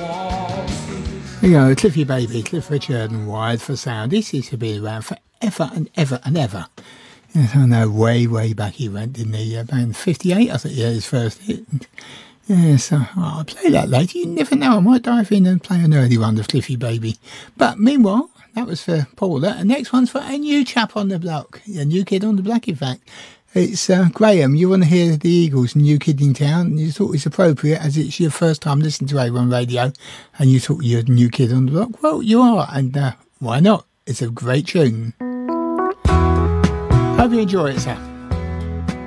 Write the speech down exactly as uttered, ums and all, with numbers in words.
You know, Cliffy Baby, Cliff Richard and Wired for Sound. This used to be around forever and ever and ever. Yes, I know, way, way back he went, didn't he? About in fifty-eight, I think, yeah, his first hit. Yes, uh, oh, I'll play that later. You never know, I might dive in and play an early one of Cliffy Baby. But meanwhile, that was for Paula. And next one's for a new chap on the block, a new kid on the block, in fact. It's uh, Graham. You want to hear the Eagles, New Kid in Town, and you thought it's appropriate as it's your first time listening to A one Radio, and you thought you're a new kid on the block. Well, you are, and uh, why not? It's a great tune. Hope you enjoy it, sir.